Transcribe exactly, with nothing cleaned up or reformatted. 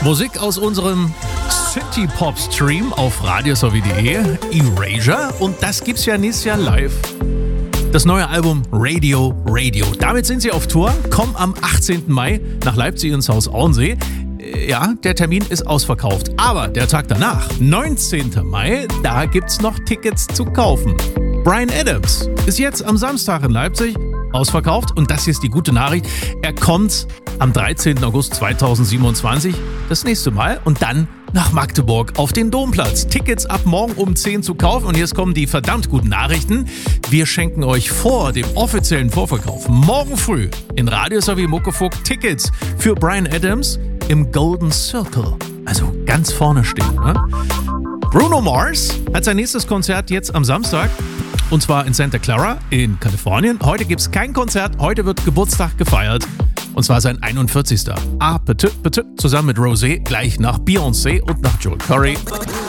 Musik aus unserem City-Pop-Stream auf radiosowie punkt de, Erasure. Und das gibt's ja nächstes Jahr live. Das neue Album Radio Radio. Damit sind sie auf Tour, kommen am achtzehnten Mai nach Leipzig ins Haus Auensee. Ja, der Termin ist ausverkauft. Aber der Tag danach, neunzehnten Mai, da gibt's noch Tickets zu kaufen. Bryan Adams ist jetzt am Samstag in Leipzig ausverkauft. Und das hier ist die gute Nachricht. Er kommt am dreizehnten August zweitausendsiebenundzwanzig das nächste Mal und dann nach Magdeburg auf den Domplatz. Tickets ab morgen um zehn zu kaufen. Und jetzt kommen die verdammt guten Nachrichten. Wir schenken euch vor dem offiziellen Vorverkauf morgen früh in radiosowie Muckefuck Tickets für Bryan Adams im Golden Circle. Also ganz vorne stehen. Ne? Bruno Mars hat sein nächstes Konzert jetzt am Samstag. Und zwar in Santa Clara in Kalifornien. Heute gibt es kein Konzert. Heute wird Geburtstag gefeiert. Und zwar sein einundvierzigster Ah, bitte, bitte. Zusammen mit Rosé gleich nach Beyoncé und nach Joel Curry.